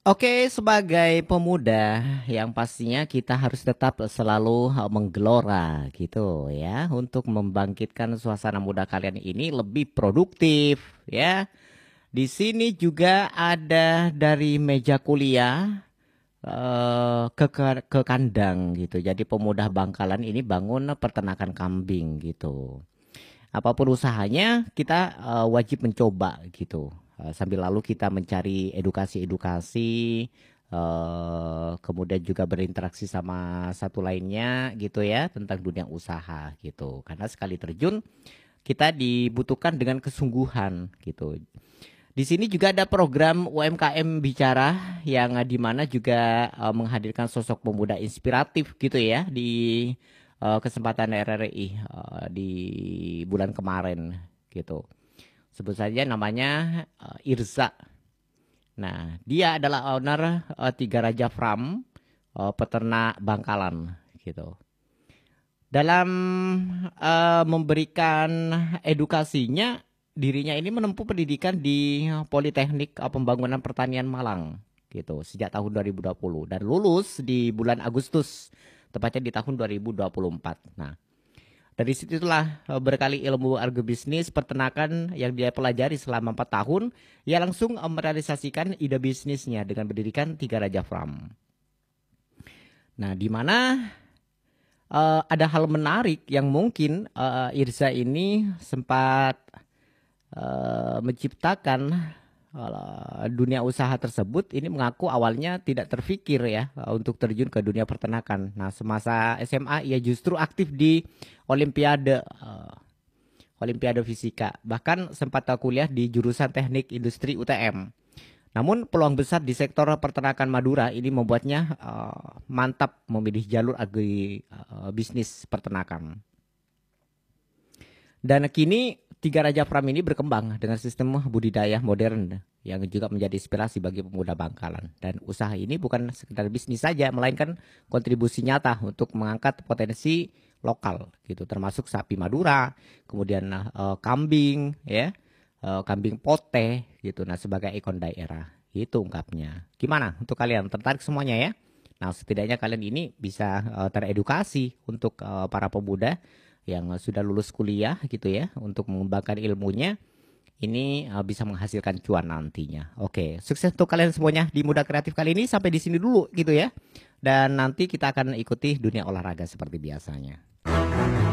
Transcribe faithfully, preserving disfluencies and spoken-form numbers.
Oke, sebagai pemuda yang pastinya kita harus tetap selalu uh, menggelora gitu ya untuk membangkitkan suasana muda kalian ini lebih produktif ya. Di sini juga ada dari meja kuliah eh, ke, ke ke kandang gitu. Jadi pemuda Bangkalan ini bangun peternakan kambing gitu. Apapun usahanya kita eh, wajib mencoba gitu. Eh, sambil lalu kita mencari edukasi-edukasi, eh, kemudian juga berinteraksi sama satu lainnya gitu ya tentang dunia usaha gitu. Karena sekali terjun kita dibutuhkan dengan kesungguhan gitu. Di sini juga ada program U M K M Bicara yang eh, di mana juga eh, menghadirkan sosok pemuda inspiratif gitu ya di eh, kesempatan R R I eh, di bulan kemarin gitu. Sebut saja namanya eh, Irza. Nah, dia adalah owner eh, Tiga Raja Farm, eh, peternak Bangkalan gitu. Dalam eh, memberikan edukasinya, dirinya ini menempuh pendidikan di Politeknik eh, Pembangunan Pertanian Malang gitu sejak tahun dua ribu dua puluh dan lulus di bulan Agustus tepatnya di tahun dua ribu dua puluh empat. Nah, dari situlah eh, berkali ilmu agrobisnis peternakan yang dia pelajari selama empat tahun, ia langsung eh, merealisasikan ide bisnisnya dengan mendirikan Tiga Raja Farm. Nah, di mana eh, ada hal menarik yang mungkin eh, Irza ini sempat eh, menciptakan eh, dunia usaha tersebut. Ini mengaku awalnya tidak terfikir ya eh, untuk terjun ke dunia peternakan. Nah, semasa S M A ia justru aktif di Olimpiade eh, Olimpiade Fisika. Bahkan sempat kuliah di jurusan Teknik Industri U T M. Namun peluang besar di sektor peternakan Madura ini membuatnya eh, mantap memilih jalur agri eh, bisnis peternakan. Dan kini Tiga Raja Farm ini berkembang dengan sistem budidaya modern yang juga menjadi inspirasi bagi pemuda Bangkalan. Dan usaha ini bukan sekedar bisnis saja, melainkan kontribusi nyata untuk mengangkat potensi lokal gitu, termasuk sapi Madura, kemudian eh, kambing ya, eh, kambing pote gitu. Nah, sebagai ikon daerah. Itu ungkapnya. Gimana untuk kalian? Tertarik semuanya ya? Nah, setidaknya kalian ini bisa eh, teredukasi untuk eh, para pemuda yang sudah lulus kuliah gitu ya untuk mengembangkan ilmunya ini uh, bisa menghasilkan cuan nantinya. Oke, sukses untuk kalian semuanya di Muda Kreatif kali ini sampai di sini dulu gitu ya. Dan nanti kita akan ikuti dunia olahraga seperti biasanya.